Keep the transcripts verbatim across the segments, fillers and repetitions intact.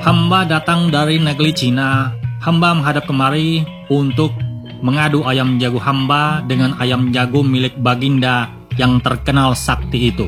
Hamba datang dari negeri Cina. Hamba menghadap kemari untuk mengadu ayam jago hamba dengan ayam jago milik Baginda yang terkenal sakti itu.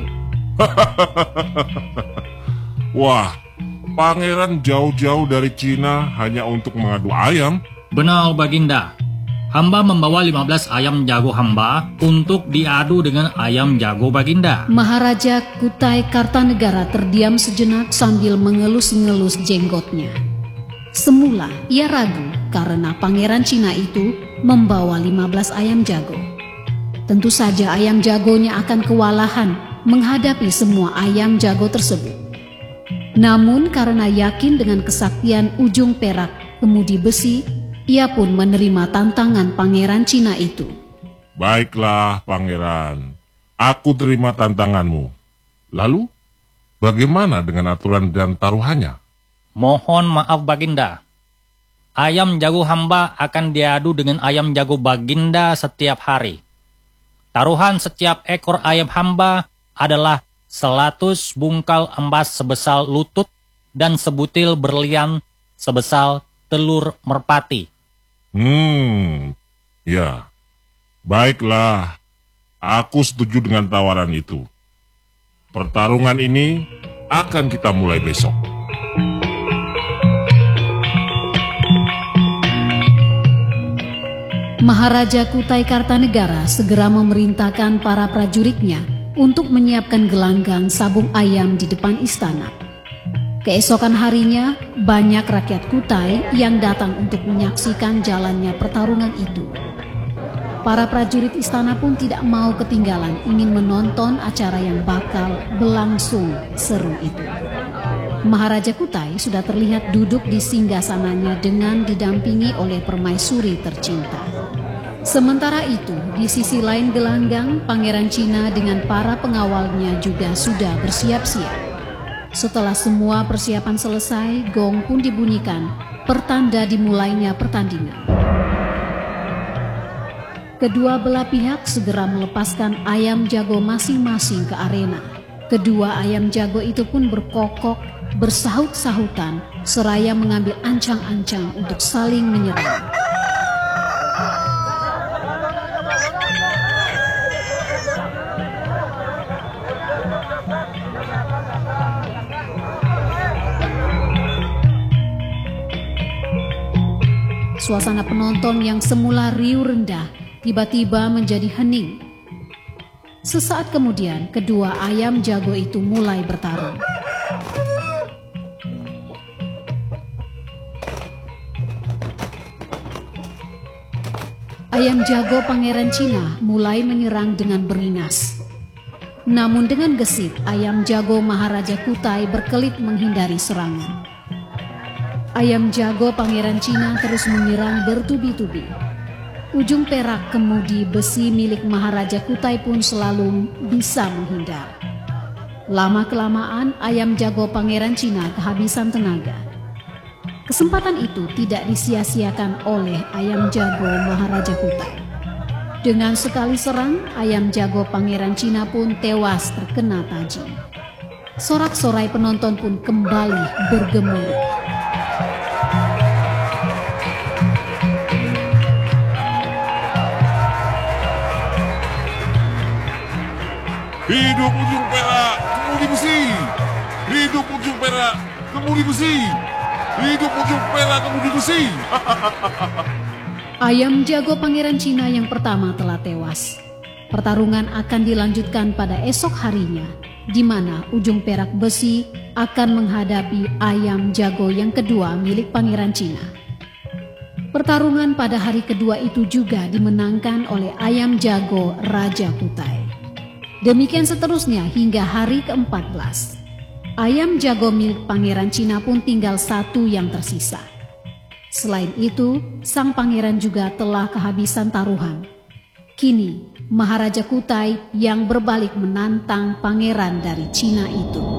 Wah, pangeran jauh-jauh dari Cina hanya untuk mengadu ayam? Benar, Baginda. Hamba membawa lima belas ayam jago hamba untuk diadu dengan ayam jago Baginda. Maharaja Kutai Kartanegara terdiam sejenak sambil mengelus-ngelus jenggotnya. Semula ia ragu karena pangeran Cina itu membawa lima belas ayam jago. Tentu saja ayam jagonya akan kewalahan menghadapi semua ayam jago tersebut. Namun karena yakin dengan kesaktian ujung perak kemudi besi, ia pun menerima tantangan pangeran Cina itu. Baiklah, pangeran. Aku terima tantanganmu. Lalu, bagaimana dengan aturan dan taruhannya? Mohon maaf Baginda. Ayam jago hamba akan diadu dengan ayam jago Baginda setiap hari. Taruhan setiap ekor ayam hamba adalah seratus bungkal emas sebesar lutut dan sebutil berlian sebesar telur merpati. Hmm, ya. Baiklah, aku setuju dengan tawaran itu. Pertarungan ini akan kita mulai besok. Maharaja Kutai Kartanegara segera memerintahkan para prajuritnya untuk menyiapkan gelanggang sabung ayam di depan istana. Keesokan harinya, banyak rakyat Kutai yang datang untuk menyaksikan jalannya pertarungan itu. Para prajurit istana pun tidak mau ketinggalan ingin menonton acara yang bakal berlangsung seru itu. Maharaja Kutai sudah terlihat duduk di singgasananya dengan didampingi oleh permaisuri tercinta. Sementara itu, di sisi lain gelanggang, Pangeran Cina dengan para pengawalnya juga sudah bersiap-siap. Setelah semua persiapan selesai, gong pun dibunyikan, pertanda dimulainya pertandingan. Kedua belah pihak segera melepaskan ayam jago masing-masing ke arena. Kedua ayam jago itu pun berkokok, bersahut-sahutan, seraya mengambil ancang-ancang untuk saling menyerang. Suasana penonton yang semula riuh rendah tiba-tiba menjadi hening. Sesaat kemudian, kedua ayam jago itu mulai bertarung. Ayam jago Pangeran Cina mulai menyerang dengan beringas. Namun dengan gesit, ayam jago Maharaja Kutai berkelit menghindari serangan. Ayam jago Pangeran Cina terus menyerang bertubi-tubi. Ujung perak kemudi besi milik Maharaja Kutai pun selalu bisa menghindar. Lama-kelamaan ayam jago Pangeran Cina kehabisan tenaga. Kesempatan itu tidak disia-siakan oleh ayam jago Maharaja Kutai. Dengan sekali serang, ayam jago Pangeran Cina pun tewas terkena tajam. Sorak-sorai penonton pun kembali bergemuruh. Hidup ujung perak, kemudi besi. Hidup ujung perak, kemudi besi. Hidup ujung perak, kemudi besi. Ayam jago Pangeran Cina yang pertama telah tewas. Pertarungan akan dilanjutkan pada esok harinya, di mana ujung perak besi akan menghadapi ayam jago yang kedua milik Pangeran Cina. Pertarungan pada hari kedua itu juga dimenangkan oleh ayam jago Raja Kutai. Demikian seterusnya hingga hari keempat belas. Ayam jago milik Pangeran Cina pun tinggal satu yang tersisa. Selain itu, sang pangeran juga telah kehabisan taruhan. Kini, Maharaja Kutai yang berbalik menantang pangeran dari Cina itu.